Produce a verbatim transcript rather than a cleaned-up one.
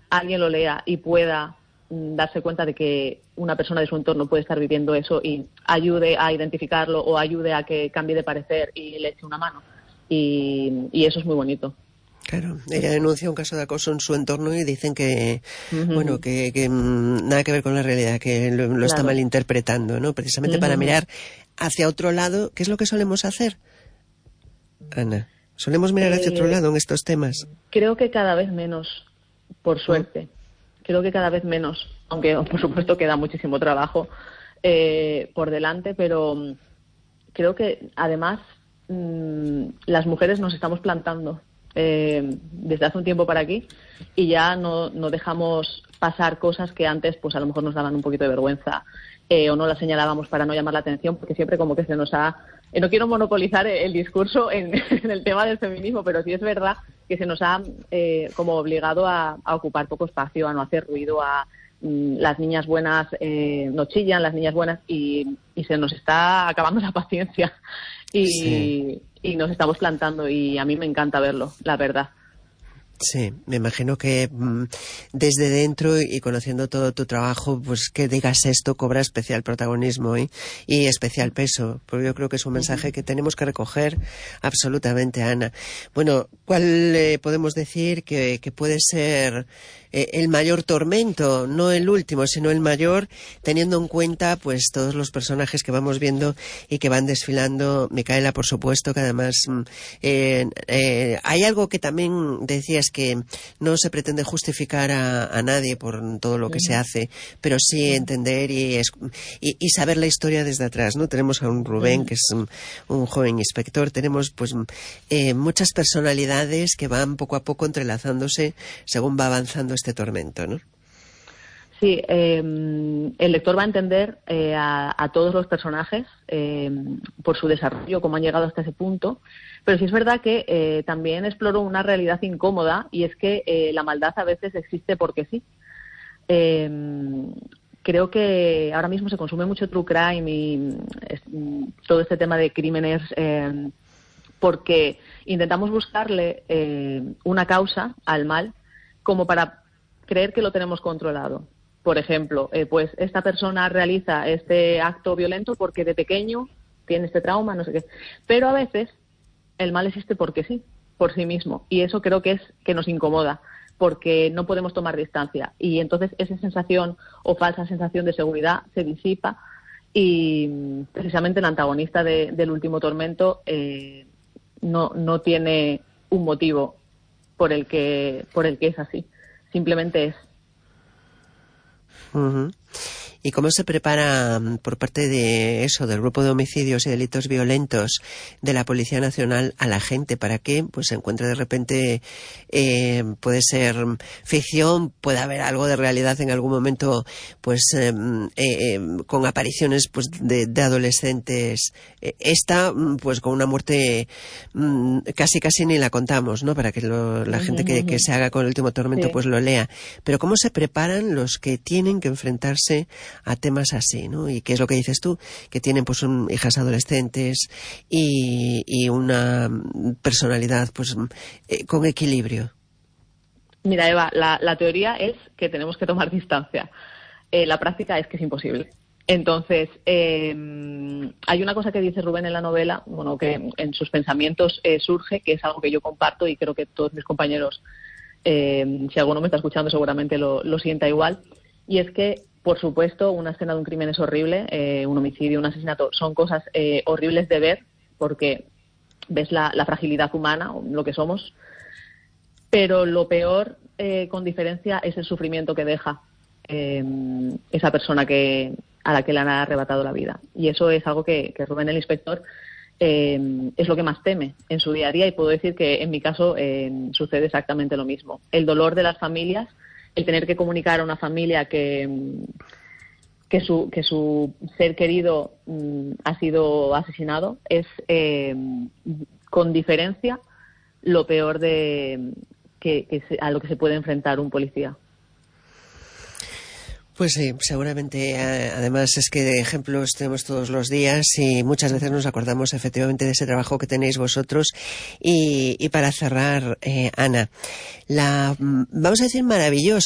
alguien lo lea y pueda darse cuenta de que una persona de su entorno puede estar viviendo eso y ayude a identificarlo o ayude a que cambie de parecer y le eche una mano. Y, y eso es muy bonito. Claro, ella denuncia un caso de acoso en su entorno y dicen que, uh-huh. bueno, que, que nada que ver con la realidad, que lo, lo claro. está malinterpretando, ¿no? Precisamente uh-huh. para mirar hacia otro lado. ¿Qué es lo que solemos hacer, Ana? ¿Solemos mirar hacia eh, otro lado en estos temas? Creo que cada vez menos, por suerte. ¿Mm? Creo que cada vez menos, aunque por supuesto queda muchísimo trabajo eh, por delante, pero creo que además mmm, las mujeres nos estamos plantando eh, desde hace un tiempo para aquí y ya no, no dejamos pasar cosas que antes pues a lo mejor nos daban un poquito de vergüenza eh, o no las señalábamos para no llamar la atención, porque siempre como que se nos ha... Eh, no quiero monopolizar el discurso en, en el tema del feminismo, pero sí es verdad que se nos ha eh, como obligado a, a ocupar poco espacio, a no hacer ruido, a mm, las niñas buenas eh, no chillan, las niñas buenas, y, y se nos está acabando la paciencia y, sí. y nos estamos plantando, y a mí me encanta verlo, la verdad. Sí, me imagino que mmm, desde dentro y conociendo todo tu trabajo, pues que digas esto cobra especial protagonismo ¿eh? y especial peso, porque yo creo que es un mensaje que tenemos que recoger absolutamente, Ana. Bueno, ¿cuál eh, podemos decir que, que puede ser eh, el mayor tormento? No el último, sino el mayor, teniendo en cuenta pues todos los personajes que vamos viendo y que van desfilando. Micaela, por supuesto, que además eh, eh, hay algo que también decías, que no se pretende justificar a, a nadie por todo lo que uh-huh. se hace, pero sí entender y, es, y, y saber la historia desde atrás, ¿no? Tenemos a un Rubén, uh-huh. que es un, un joven inspector, tenemos pues eh, muchas personalidades que van poco a poco entrelazándose según va avanzando este tormento, ¿no? Sí, eh, el lector va a entender eh, a, a todos los personajes eh, por su desarrollo, cómo han llegado hasta ese punto, pero sí es verdad que eh, también exploro una realidad incómoda, y es que eh, la maldad a veces existe porque sí. Eh, creo que ahora mismo se consume mucho true crime y es, todo este tema de crímenes eh, porque intentamos buscarle eh, una causa al mal como para creer que lo tenemos controlado. Por ejemplo, eh, pues esta persona realiza este acto violento porque de pequeño tiene este trauma, no sé qué. Pero a veces el mal existe porque sí, por sí mismo. Y eso creo que es que nos incomoda, porque no podemos tomar distancia. Y entonces esa sensación o falsa sensación de seguridad se disipa, y precisamente el antagonista de, del último tormento eh, no, no tiene un motivo por el que, por el que es así. Simplemente es. Uh-huh. ¿Y cómo se prepara por parte de eso, del grupo de homicidios y delitos violentos de la Policía Nacional, a la gente para que pues se encuentre de repente, eh, puede ser ficción, puede haber algo de realidad en algún momento, pues eh, eh, con apariciones pues de, de adolescentes, eh, esta pues con una muerte mm, casi casi ni la contamos, ¿no? Para que lo, la gente que, que se haga con el último tormento sí. pues lo lea. Pero ¿cómo se preparan los que tienen que enfrentarse a temas así, ¿no? Y qué es lo que dices tú, que tienen pues un, hijas adolescentes y, y una personalidad pues eh, con equilibrio? Mira, Eva, la, la teoría es que tenemos que tomar distancia. Eh, la práctica es que es imposible. Entonces, eh, hay una cosa que dice Rubén en la novela, bueno, que en sus pensamientos eh, surge, que es algo que yo comparto y creo que todos mis compañeros, eh, si alguno me está escuchando, seguramente lo, lo sienta igual, y es que, por supuesto, una escena de un crimen es horrible, eh, un homicidio, un asesinato, son cosas eh, horribles de ver, porque ves la, la fragilidad humana, lo que somos, pero lo peor, eh, con diferencia, es el sufrimiento que deja eh, esa persona que a la que le han arrebatado la vida. Y eso es algo que, que Rubén, el inspector, eh, es lo que más teme en su día a día, y puedo decir que en mi caso eh, sucede exactamente lo mismo. El dolor de las familias, el tener que comunicar a una familia que, que, su, que su ser querido mm, ha sido asesinado, es eh, con diferencia lo peor de que, que se, a lo que se puede enfrentar un policía. Pues sí, seguramente, además es que de ejemplos tenemos todos los días y muchas veces nos acordamos efectivamente de ese trabajo que tenéis vosotros. Y, y para cerrar, eh, Ana, la, vamos a decir, maravillosa